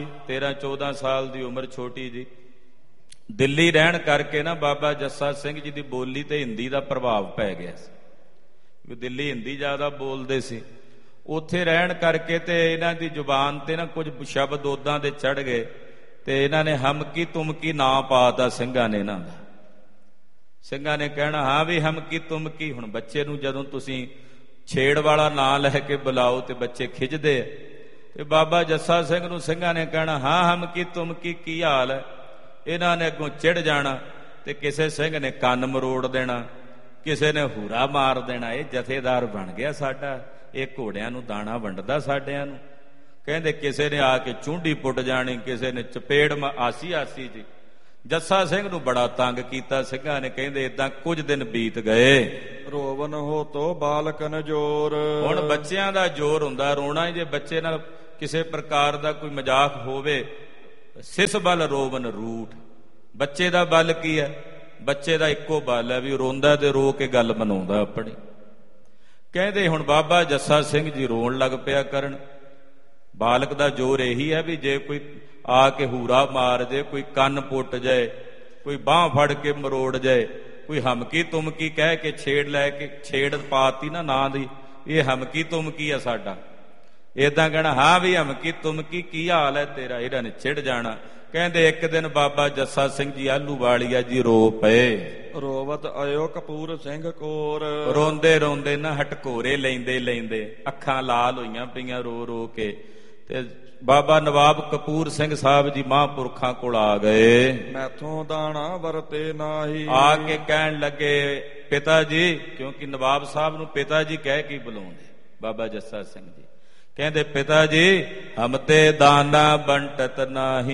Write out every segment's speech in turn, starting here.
13-14 ਸਾਲ ਦੀ ਉਮਰ, ਛੋਟੀ ਜੀ। ਦਿੱਲੀ ਰਹਿਣ ਕਰਕੇ ਨਾ ਬਾਬਾ ਜੱਸਾ ਸਿੰਘ ਜੀ ਦੀ ਬੋਲੀ ਤੇ ਹਿੰਦੀ ਦਾ ਪ੍ਰਭਾਵ ਪੈ ਗਿਆ ਸੀ। ਦਿੱਲੀ ਹਿੰਦੀ ਜ਼ਿਆਦਾ ਬੋਲਦੇ ਸੀ। ਉੱਥੇ ਰਹਿਣ ਕਰਕੇ ਤੇ ਇਹਨਾਂ ਦੀ ਜ਼ੁਬਾਨ ਤੇ ਨਾ ਕੁਝ ਸ਼ਬਦ ਉਦਾਂ ਦੇ ਚੜ ਗਏ ਤੇ ਇਹਨਾਂ ਨੇ ਹਮਕੀ ਤੁਮਕੀ ਨਾਂ ਪਾਤਾ ਸਿੰਘਾਂ ਨੇ। ਇਹਨਾਂ ਦਾ ਸਿੰਘਾਂ ਨੇ ਕਹਿਣਾ ਹਾਂ ਵੀ ਹਮਕੀ ਤੁਮਕੀ। ਹੁਣ ਬੱਚੇ ਨੂੰ ਜਦੋਂ ਤੁਸੀਂ ਛੇੜ ਵਾਲਾ ਨਾਂ ਲੈ ਕੇ ਬੁਲਾਓ ਤੇ ਬੱਚੇ ਖਿੱਚਦੇ ਆ। ਤੇ ਬਾਬਾ ਜੱਸਾ ਸਿੰਘ ਨੂੰ ਸਿੰਘਾਂ ਨੇ ਕਹਿਣਾ ਹਾਂ ਹਮਕੀ ਤੁਮਕੀ, ਕੀ ਹਾਲ ਹੈ। ਇਹਨਾਂ ਨੇ ਅੱਗੋਂ ਚਿੜ ਜਾਣਾ ਤੇ ਕਿਸੇ ਸਿੰਘ ਨੇ ਕੰਨ ਮਰੋੜ ਦੇਣਾ, ਕਿਸੇ ਨੇ ਹੂਰਾ ਮਾਰ ਦੇਣਾ। ਇਹ ਜਥੇਦਾਰ ਬਣ ਗਿਆ ਸਾਡਾ, ਇਹ ਘੋੜਿਆਂ ਨੂੰ ਦਾਣਾ ਵੰਡਦਾ ਸਾਡਿਆਂ ਨੂੰ। ਕਹਿੰਦੇ ਕਿਸੇ ਨੇ ਆ ਕੇ ਚੁੰਡੀ ਪੁੱਟ ਜਾਣੀ, ਕਿਸੇ ਨੇ ਚਪੇੜ ਆਸੀ ਜੀ। ਜੱਸਾ ਸਿੰਘ ਨੂੰ ਬੜਾ ਤੰਗ ਕੀਤਾ ਸਿੰਘਾਂ ਨੇ। ਕਹਿੰਦੇ ਏਦਾਂ ਕੁਝ ਦਿਨ ਬੀਤ ਗਏ। ਰੋਵਨ ਹੋ ਤੋ ਬਾਲਕਨ ਜੋਰ। ਹੁਣ ਬੱਚਿਆਂ ਦਾ ਜ਼ੋਰ ਹੁੰਦਾ ਰੋਣਾ। ਜੇ ਬੱਚੇ ਨਾਲ ਕਿਸੇ ਪ੍ਰਕਾਰ ਦਾ ਕੋਈ ਮਜ਼ਾਕ ਹੋਵੇ, ਸਿਸ ਬਲ ਰੋਵਨ ਰੂਠ। ਬੱਚੇ ਦਾ ਬਲ ਕੀ ਹੈ? ਬੱਚੇ ਦਾ ਇੱਕੋ ਬਲ ਹੈ ਵੀ ਰੋਂਦਾ ਤੇ ਰੋ ਕੇ ਗੱਲ ਮਨਾਉਂਦਾ ਆਪਣੀ। ਕਹਿੰਦੇ ਹੁਣ ਬਾਬਾ ਜੱਸਾ ਸਿੰਘ ਜੀ ਰੋਣ ਲੱਗ ਪਿਆ ਕਰਨ। ਬਾਲਕ ਦਾ ਜ਼ੋਰ ਇਹੀ ਹੈ ਵੀ ਜੇ ਕੋਈ ਆ ਕੇ ਹੂਰਾ ਮਾਰ ਜੇ, ਕੋਈ ਕੰਨ ਪੁੱਟ ਜਾਏ, ਕੋਈ ਬਾਂਹ ਫੜ ਕੇ ਮਰੋੜ ਜਾਏ, ਕੋਈ ਹਮਕੀ ਤੁਮਕੀ ਕਹਿ ਕੇ ਛੇੜ ਪਾਤੀ ਨਾ ਨਾਂ ਦੀ, ਇਹ ਹਮਕੀ ਤੁਮਕੀ ਆ ਸਾਡਾ। ਏਦਾਂ ਕਹਿਣਾ ਹਾਂ ਵੀ ਹਮਕੀ ਤੁਮਕੀ, ਕੀ ਹਾਲ ਹੈ ਤੇਰਾ। ਇਹਨਾਂ ਨੇ ਚਿੜ ਜਾਣਾ। ਕਹਿੰਦੇ ਇੱਕ ਦਿਨ ਬਾਬਾ ਜੱਸਾ ਸਿੰਘ ਜੀ ਆਹਲੂਵਾਲੀਆ ਜੀ ਰੋ ਪਏ। ਰੋਵਤ ਆਇਓ ਕਪੂਰ ਸਿੰਘ ਕੋਰ। ਰੋਂਦੇ ਰੋਂਦੇ ਨਾ ਹਟਕੋਰੇ ਲੈਂਦੇ ਅੱਖਾਂ ਲਾਲ ਹੋਈਆਂ ਪਈਆਂ ਰੋ ਰੋ ਕੇ। ਤੇ ਬਾਬਾ ਨਵਾਬ ਕਪੂਰ ਸਿੰਘ ਸਾਹਿਬ ਜੀ ਮਹਾਂਪੁਰਖਾਂ ਕੋਲ ਆ ਗਏ। ਮੈਥੋਂ ਦਾਣਾ ਵਰਤੇ ਨਾਹੀ। ਆ ਕੇ ਕਹਿਣ ਲੱਗੇ ਪਿਤਾ ਜੀ, ਕਿਉਂਕਿ ਨਵਾਬ ਸਾਹਿਬ ਨੂੰ ਪਿਤਾ ਜੀ ਕਹਿ ਕੇ ਬੁਲਾਉਂਦੇ ਬਾਬਾ ਜੱਸਾ ਸਿੰਘ ਜੀ। ਕਹਿੰਦੇ ਪਿਤਾ ਜੀ ਹਮ ਤੇ ਦਾਣਾ ਵੰਟਤ ਨਾਹੀ।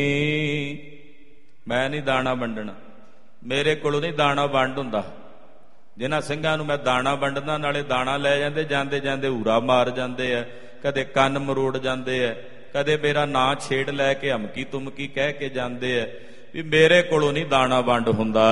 ਮੈਂ ਨਹੀਂ ਦਾਣਾ ਵੰਡਣਾ, ਮੇਰੇ ਕੋਲੋਂ ਨਹੀਂ ਦਾਣਾ ਵੰਡ ਹੁੰਦਾ। ਜਿਨ੍ਹਾਂ ਸਿੰਘਾਂ ਨੂੰ ਮੈਂ ਦਾਣਾ ਵੰਡਦਾ, ਨਾਲੇ ਦਾਣਾ ਲੈ ਜਾਂਦੇ, ਜਾਂਦੇ ਜਾਂਦੇ ਹੂਰਾ ਮਾਰ ਜਾਂਦੇ ਆ, ਕਦੇ ਕੰਨ ਮਰੋੜ ਜਾਂਦੇ ਆ, ਕਦੇ ਮੇਰਾ ਨਾਂ ਛੇੜ ਲੈ ਕੇ ਹਮਕੀ ਤੁਮਕੀ ਕਹਿ ਕੇ ਜਾਂਦੇ ਆ। ਵੀ ਮੇਰੇ ਕੋਲੋਂ ਨਹੀਂ ਦਾਣਾ ਵੰਡ ਹੁੰਦਾ।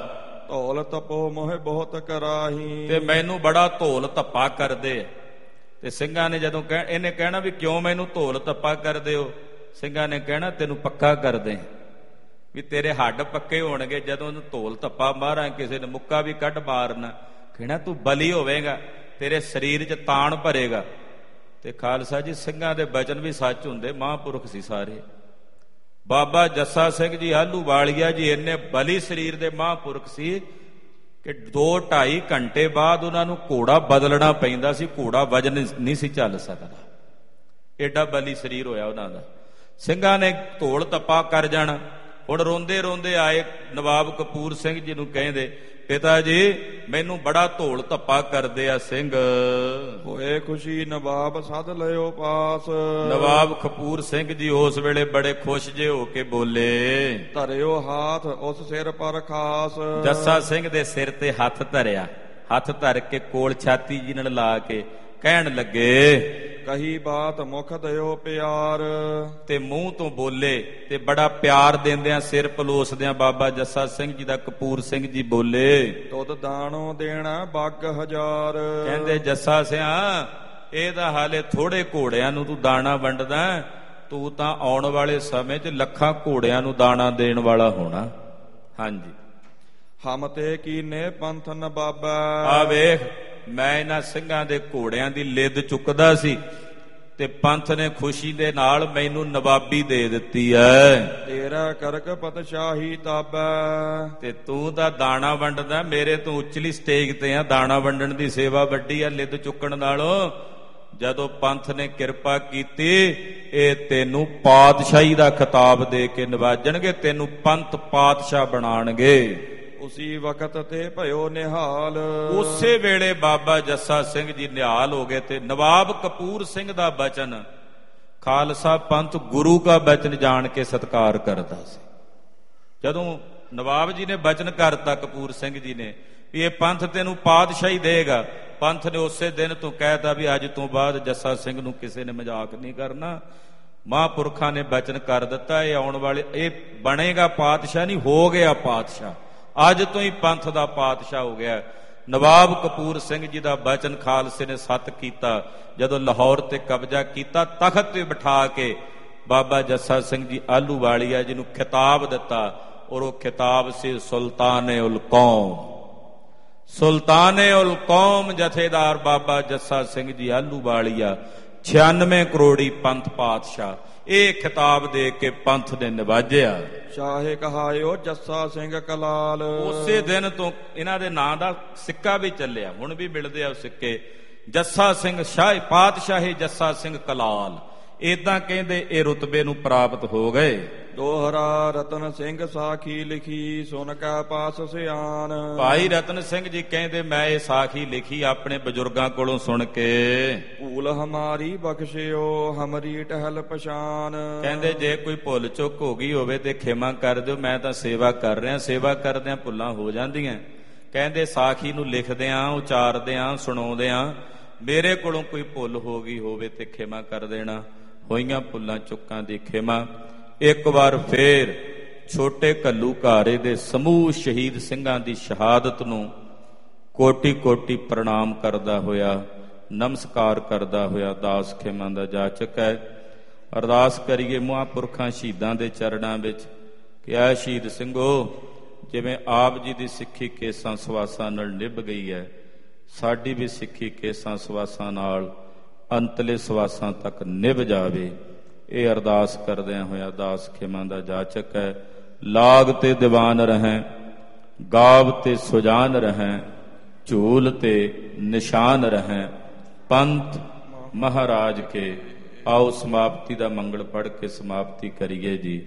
ਧੌਲ ਤਪੋ ਮੋਹਿ ਬਹੁਤ ਕਰਾਹੀ। ਤੇ ਮੈਨੂੰ ਬੜਾ ਧੌਲ ਧੱਪਾ ਕਰਦੇ ਆ। ਤੇ ਸਿੰਘਾਂ ਨੇ ਜਦੋਂ ਇਹਨੇ ਕਹਿਣਾ ਵੀ ਕਿਉਂ ਮੈਨੂੰ ਧੌਲ ਧੱਪਾ ਕਰਦੇ ਹੋ, ਸਿੰਘਾਂ ਨੇ ਕਹਿਣਾ ਤੈਨੂੰ ਪੱਕਾ ਕਰਦੇ ਵੀ ਤੇਰੇ ਹੱਡ ਪੱਕੇ ਹੋਣਗੇ ਜਦੋਂ ਉਹਨੂੰ ਧੌਲ ਧੱਪਾ ਮਾਰਾਂ। ਕਿਸੇ ਨੇ ਮੁੱਕਾ ਵੀ ਕੱਢ ਮਾਰਨਾ, ਕਹਿਣਾ ਤੂੰ ਬਲੀ ਹੋਵੇਗਾ, ਤੇਰੇ ਸਰੀਰ 'ਚ ਤਾਣ ਭਰੇਗਾ। ਤੇ ਖਾਲਸਾ ਜੀ ਸਿੰਘਾਂ ਦੇ ਬਚਨ ਵੀ ਸੱਚ ਹੁੰਦੇ, ਮਹਾਂਪੁਰਖ ਸੀ ਸਾਰੇ। ਬਾਬਾ ਜੱਸਾ ਸਿੰਘ ਜੀ ਆਹਲੂਵਾਲੀਆ ਜੀ ਇੰਨੇ ਬਲੀ ਸਰੀਰ ਦੇ ਮਹਾਂਪੁਰਖ ਸੀ ਕਿ 2-2.5 ਘੰਟੇ ਬਾਅਦ ਉਹਨਾਂ ਨੂੰ ਘੋੜਾ ਬਦਲਣਾ ਪੈਂਦਾ ਸੀ। ਘੋੜਾ ਵਜਨ ਨਹੀਂ ਸੀ ਚੱਲ ਸਕਦਾ, ਏਡਾ ਬਲੀ ਸਰੀਰ ਹੋਇਆ ਉਹਨਾਂ ਦਾ। ਸਿੰਘਾਂ ਨੇ ਧੌਲ ਧੱਪਾ ਕਰ ਜਾਣਾ। ਹੁਣ ਰੋਂਦੇ ਰੋਂਦੇ ਆਏ ਨਵਾਬ ਕਪੂਰ ਸਿੰਘ ਜੀ ਨੂੰ, ਕਹਿੰਦੇ ਪਿਤਾ ਜੀ ਮੈਨੂੰ ਬੜਾ ਧੌਲ ਧੱਪਾ ਕਰਦੇ ਆ ਸਿੰਘ। ਹੋਏ ਖੁਸ਼ੀ ਨਵਾਬ ਸੱਦ ਲਿਓ ਪਾਸ। ਨਵਾਬ ਕਪੂਰ ਸਿੰਘ ਜੀ ਉਸ ਵੇਲੇ ਬੜੇ ਖੁਸ਼ ਜੇ ਹੋ ਕੇ ਬੋਲੇ, ਧਰਿਓ ਹਾਥ ਉਸ ਸਿਰ ਪਰ ਖਾਸ। ਜੱਸਾ ਸਿੰਘ ਦੇ ਸਿਰ ਤੇ ਹੱਥ ਧਰਿਆ। ਹੱਥ ਧਰ ਕੇ ਕੋਲ ਛਾਤੀ ਜੀ ਨਾਲ ਲਾ ਕੇ ਕਹਿਣ ਲੱਗੇ ਕਹੀ ਬਾਤ ਮੁਖ ਦਿਓ ਪਿਆਰ। ਤੇ ਮੂੰਹ ਤੋਂ ਬੋਲੇ ਤੇ ਬੜਾ ਪਿਆਰ ਦਿੰਦਿਆਂ ਸਿਰ ਪਲੋਸਦਿਆਂ ਬਾਬਾ ਜੱਸਾ ਸਿੰਘ ਜੀ ਦਾ ਕਪੂਰ ਸਿੰਘ ਜੀ ਬੋਲੇ ਤੁਧ ਦਾਣੋ ਦੇਣਾ ਬੱਗ ਹਜ਼ਾਰ। ਕਹਿੰਦੇ ਜੱਸਾ ਸਿਆ ਇਹ ਤਾਂ ਹਾਲੇ ਥੋੜੇ ਘੋੜਿਆਂ ਨੂੰ ਤੂੰ ਦਾਣਾ ਵੰਡਦਾ, ਤੂੰ ਤਾਂ ਆਉਣ ਵਾਲੇ ਸਮੇਂ 'ਚ ਲੱਖਾਂ ਘੋੜਿਆਂ ਨੂੰ ਦਾਣਾ ਦੇਣ ਵਾਲਾ ਹੋਣਾ। ਹਾਂਜੀ ਹਮ ਤੇ ਕੀਨੇ ਪੰਥਨ ਬਾਬਾ। ਆ ਵੇਖ ਮੈਂ ਇਹਨਾਂ ਸਿੰਘਾਂ ਦੇ ਘੋੜਿਆਂ ਦੀ ਲਿੱਦ ਚੁੱਕਦਾ ਸੀ ਤੇ ਪੰਥ ਨੇ ਖੁਸ਼ੀ ਦੇ ਨਾਲ ਮੈਨੂੰ ਨਵਾਬੀ ਦੇ ਦਿੱਤੀ ਐ। ਤੇਰਾ ਕਰਕ ਪਤਸ਼ਾਹੀ ਤਾਬੈ। ਤੇ ਤੂੰ ਤਾਂ ਦਾਣਾ ਵੰਡਦਾ, ਮੇਰੇ ਤੋਂ ਉਚਲੀ ਸਟੇਜ ਤੇ ਆ। ਦਾਣਾ ਵੰਡਣ ਦੀ ਸੇਵਾ ਵੱਡੀ ਆ ਲਿੱਦ ਚੁੱਕਣ ਨਾਲੋਂ। ਜਦੋਂ ਪੰਥ ਨੇ ਕਿਰਪਾ ਕੀਤੀ ਇਹ ਤੈਨੂੰ ਪਾਤਸ਼ਾਹੀ ਦਾ ਖਿਤਾਬ ਦੇ ਕੇ ਨਿਵਾਜਣਗੇ, ਤੈਨੂੰ ਪੰਥ ਪਾਤਸ਼ਾਹ ਬਣਾਉਣਗੇ। ਉਸੀ ਵਕਤ ਤੇ ਭਇਓ ਨਿਹਾਲ। ਉਸੇ ਵੇਲੇ ਬਾਬਾ ਜੱਸਾ ਸਿੰਘ ਜੀ ਨਿਹਾਲ ਹੋ ਗਏ। ਤੇ ਨਵਾਬ ਕਪੂਰ ਸਿੰਘ ਦਾ ਬਚਨ, ਖਾਲਸਾ ਪੰਥ ਗੁਰੂ ਕਾ ਬਚਨ ਜਾਣ ਕੇ ਸਤਿਕਾਰ ਕਰਦਾ ਸੀ। ਜਦੋਂ ਨਵਾਬ ਜੀ ਨੇ ਬਚਨ ਕਰਤਾ ਕਪੂਰ ਸਿੰਘ ਜੀ ਨੇ ਵੀ ਇਹ ਪੰਥ ਤੈਨੂੰ ਪਾਤਸ਼ਾਹੀ ਦੇਗਾ, ਪੰਥ ਨੇ ਉਸੇ ਦਿਨ ਤੋਂ ਕਹਿਤਾ ਵੀ ਅੱਜ ਤੋਂ ਬਾਅਦ ਜੱਸਾ ਸਿੰਘ ਨੂੰ ਕਿਸੇ ਨੇ ਮਜ਼ਾਕ ਨਹੀਂ ਕਰਨਾ। ਮਹਾਂਪੁਰਖਾਂ ਨੇ ਬਚਨ ਕਰ ਦਿੱਤਾ ਇਹ ਆਉਣ ਵਾਲੇ ਇਹ ਬਣੇਗਾ ਪਾਤਸ਼ਾਹ, ਨਹੀਂ ਹੋ ਗਿਆ ਪਾਤਸ਼ਾਹ। ਅੱਜ ਤੋਂ ਹੀ ਪੰਥ ਦਾ ਪਾਤਸ਼ਾਹ ਹੋ ਗਿਆ। ਨਵਾਬ ਕਪੂਰ ਸਿੰਘ ਜੀ ਦਾ ਬਚਨ ਖਾਲਸੇ ਨੇ ਸੱਤ ਕੀਤਾ। ਜਦੋਂ ਲਾਹੌਰ ਤੇ ਕਬਜ਼ਾ ਕੀਤਾ, ਤਖਤ ਤੇ ਬਿਠਾ ਕੇ ਬਾਬਾ ਜੱਸਾ ਸਿੰਘ ਜੀ ਆਹਲੂਵਾਲੀਆ ਜੀ ਨੂੰ ਖਿਤਾਬ ਦਿੱਤਾ, ਔਰ ਉਹ ਖਿਤਾਬ ਸੀ ਸੁਲਤਾਨੇ ਉਲ ਕੌਮ। ਸੁਲਤਾਨੇ ਉਲ ਕੌਮ ਜਥੇਦਾਰ ਬਾਬਾ ਜੱਸਾ ਸਿੰਘ ਜੀ ਆਹਲੂਵਾਲੀਆ, 96 ਕਰੋੜੀ ਪੰਥ ਪਾਤਸ਼ਾਹ, ਇਹ ਖਿਤਾਬ ਦੇ ਕੇ ਪੰਥ ਨੇ ਨਿਵਾਜਿਆ। ਸ਼ਾਹੇ ਕਹਾਇਓ ਜੱਸਾ ਸਿੰਘ ਕਲਾਲ। ਉਸੇ ਦਿਨ ਤੋਂ ਇਹਨਾਂ ਦੇ ਨਾਂ ਦਾ ਸਿੱਕਾ ਵੀ ਚੱਲਿਆ, ਹੁਣ ਵੀ ਮਿਲਦੇ ਆ ਸਿੱਕੇ, ਜੱਸਾ ਸਿੰਘ ਸ਼ਾਹ ਪਾਤਸ਼ਾਹੀ ਜੱਸਾ ਸਿੰਘ ਕਲਾਲ। ਏਦਾਂ ਕਹਿੰਦੇ ਇਹ ਰੁਤਬੇ ਨੂੰ ਪ੍ਰਾਪਤ ਹੋ ਗਏ। ਦੋਹਰਾ ਰਤਨ ਸਿੰਘ ਸਾਖੀ ਲਿਖੀ, ਸੁਣ ਕੈ ਪਾਸ ਸਿਆਨ। ਭਾਈ ਰਤਨ ਸਿੰਘ ਜੀ ਕਹਿੰਦੇ ਮੈਂ ਇਹ ਸਾਖੀ ਲਿਖੀ ਆਪਣੇ ਬਜ਼ੁਰਗਾਂ ਕੋਲੋਂ ਸੁਣ ਕੇ। ਭੂਲ ਹਮਾਰੀ ਬਖਸ਼ਿਓ ਹਮਰੀ ਟਹਿਲ ਪਛਾਨ। ਕਹਿੰਦੇ ਜੇ ਕੋਈ ਭੁੱਲ ਚੁੱਕ ਹੋ ਗਈ ਹੋਵੇ ਤੇ ਖਿਮਾ ਕਰ ਦਿਓ, ਮੈਂ ਤਾਂ ਸੇਵਾ ਕਰ ਰਿਹਾ, ਸੇਵਾ ਕਰਦਿਆਂ ਭੁੱਲਾਂ ਹੋ ਜਾਂਦੀਆਂ। ਕਹਿੰਦੇ ਸਾਖੀ ਨੂੰ ਲਿਖਦਿਆਂ, ਉਚਾਰਦਿਆਂ, ਸੁਣਾਉਂਦਿਆਂ ਮੇਰੇ ਕੋਲੋਂ ਕੋਈ ਭੁੱਲ ਹੋ ਗਈ ਹੋਵੇ ਤੇ ਖਿਮਾ ਕਰ ਦੇਣਾ। ਹੋਈਆਂ ਭੁੱਲਾਂ ਚੁੱਕਾਂ ਦੀ ਖਿਮਾ। ਇੱਕ ਵਾਰ ਫੇਰ ਛੋਟੇ ਘੱਲੂਘਾਰੇ ਦੇ ਸਮੂਹ ਸ਼ਹੀਦ ਸਿੰਘਾਂ ਦੀ ਸ਼ਹਾਦਤ ਨੂੰ ਕੋਟੀ ਕੋਟੀ ਪ੍ਰਣਾਮ ਕਰਦਾ ਹੋਇਆ, ਨਮਸਕਾਰ ਕਰਦਾ ਹੋਇਆ ਦਾਸ ਖਿਮਾ ਦਾ ਜਾਚਕ ਹੈ। ਅਰਦਾਸ ਕਰੀਏ ਮਹਾਂਪੁਰਖਾਂ ਸ਼ਹੀਦਾਂ ਦੇ ਚਰਨਾਂ ਵਿੱਚ ਕਿ ਐ ਸ਼ਹੀਦ ਸਿੰਘੋ, ਜਿਵੇਂ ਆਪ ਜੀ ਦੀ ਸਿੱਖੀ ਕੇਸਾਂ ਸਵਾਸਾਂ ਨਾਲ ਨਿਭ ਗਈ ਹੈ, ਸਾਡੀ ਵੀ ਸਿੱਖੀ ਕੇਸਾਂ ਸਵਾਸਾਂ ਨਾਲ ਅੰਤਲੇ ਸਵਾਸਾਂ ਤੱਕ ਨਿਭ ਜਾਵੇ। ਇਹ ਅਰਦਾਸ ਕਰਦਿਆਂ ਹੋਇਆ ਦਾਸ ਖਿਮਾ ਦਾ ਜਾਚਕ ਹੈ। ਲਾਗ ਤੇ ਦੀਵਾਨ ਰਹੈਂ, ਗਾਵ ਤੇ ਸੁਜਾਨ ਰਹੈਂ, ਝੂਲ ਤੇ ਨਿਸ਼ਾਨ ਰਹੈਂ, ਪੰਥ ਮਹਾਰਾਜ ਕੇ। ਆਓ ਸਮਾਪਤੀ ਦਾ ਮੰਗਲ ਪੜ੍ਹ ਕੇ ਸਮਾਪਤੀ ਕਰੀਏ ਜੀ।